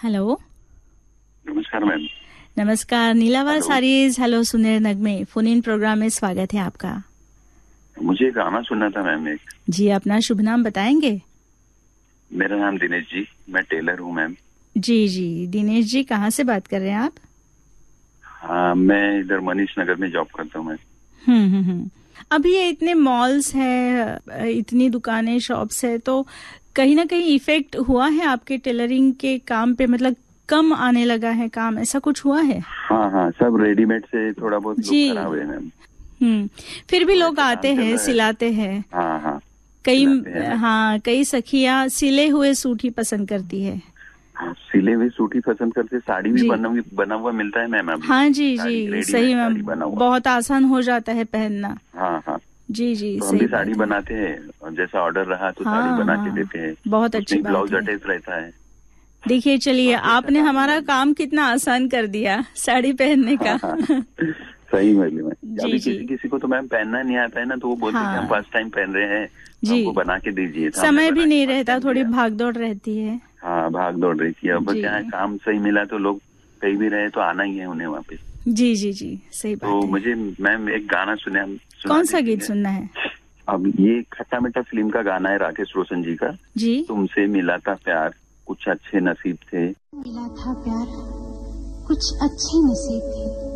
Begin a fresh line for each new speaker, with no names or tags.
Hello.
नमस्कार ma'am.
नमस्कार, नीलावर
hello.
Saris. Hello सुनेर नगमे फोन इन प्रोग्राम में स्वागत है आपका।
मुझे गाना सुनना था मैम एक।
जी, अपना शुभ नाम बताएंगे?
मेरा नाम दिनेश जी, मैं टेलर हूँ मैम।
जी जी, दिनेश जी कहाँ से बात कर रहे हैं आप?
हाँ, मैं इधर मनीष नगर में जॉब करता हूँ मैम।
अभी ये इतने मॉल्स हैं, इतनी दुकानें, शॉप्स है, तो कहीं ना कहीं इफेक्ट हुआ है आपके टेलरिंग के काम पे? मतलब कम आने लगा है काम, ऐसा कुछ हुआ है?
हाँ हाँ, सब रेडीमेड से थोड़ा बहुत लुक
जी।
खराब है मैम।
फिर भी
तो
लोग
ऐसा काम
आते
चल
हैं,
रहा है।
सिलाते हैं।
हाँ हाँ,
कई
सिलाते हैं मैम।
हाँ, कई सखियां सिले हुए सूट ही पसंद करती है।
हाँ, सिले हुए सूट ही पसंद करते। साड़ी भी
जी।
बना हुआ मिलता है मैम अभी।
हाँ जी
साड़ी
जी,
रेडीमेड
सही
साड़ी
में
बना हुआ।
बहुत आसान हो जाता है पहनना।
हाँ हाँ,
जी जी,
तो हम
सही
भी साड़ी
बात है।
बनाते हैं और जैसा ऑर्डर रहा तो साड़ी
हाँ
बना के
हाँ,
देते हैं।
बहुत अच्छी
उसमें
बात
ब्लाउज
है।
अटैच रहता है।
देखिए, चलिए,
काफी अच्छा
आपने
काम है
हमारा
मैम।
काम कितना आसान कर दिया साड़ी पहनने
हाँ
का।
हाँ, सही बोली मैम।
जी
अभी
जी।
किसी किसी को तो मैम पहनना नहीं आता है ना, तो वो बोलते हैं कि हम
हाँ
फर्स्ट टाइम पहन रहे हैं, तो
जी,
हमको बना के दीजिए। तो हमने
समय भी
बना के
नहीं
फर्स्ट
रहता,
टाइम
थोड़ी
दिया।
भाग दौड़ रहती है।
हाँ, भाग दौड़ रही थी। अब
जी
क्या है, काम सही मिला तो लोग कहीं भी रहे तो आना ही है उन्हें वापस।
जी जी जी, सही
तो
बात है।
मुझे मैम एक गाना सुना
कौन सा गीत
दीजिए।
सुनना है?
अब ये खट्टा मीठा फिल्म का गाना है, राकेश रोशन जी का।
जी।
तुमसे मिला था प्यार, कुछ अच्छे नसीब थे।
मिला था प्यार, कुछ अच्छे नसीब थे।